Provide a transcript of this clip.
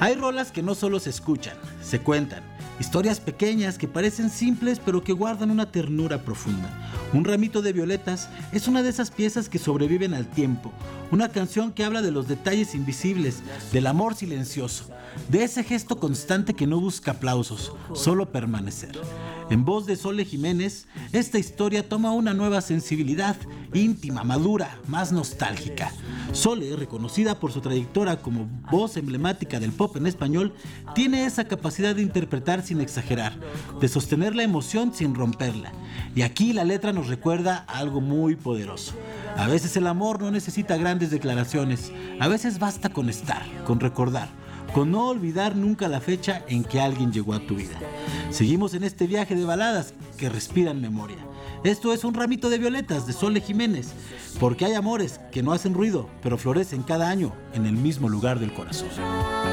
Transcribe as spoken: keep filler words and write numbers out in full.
Hay rolas que no solo se escuchan, se cuentan. Historias pequeñas que parecen simples pero que guardan una ternura profunda. Un ramito de violetas es una de esas piezas que sobreviven al tiempo. Una canción que habla de los detalles invisibles, del amor silencioso, de ese gesto constante que no busca aplausos, solo permanecer. En voz de Sole Jiménez, esta historia toma una nueva sensibilidad, íntima, madura, más nostálgica. Sole, reconocida por su trayectoria como voz emblemática del pop en español, tiene esa capacidad de interpretar sin exagerar, de sostener la emoción sin romperla. Y aquí la letra nos recuerda algo muy poderoso. A veces el amor no necesita grandes declaraciones, a veces basta con estar, con recordar, con no olvidar nunca la fecha en que alguien llegó a tu vida. Seguimos en este viaje de baladas que respiran memoria. Esto es Un ramito de violetas de Sole Jiménez, porque hay amores que no hacen ruido, pero florecen cada año en el mismo lugar del corazón.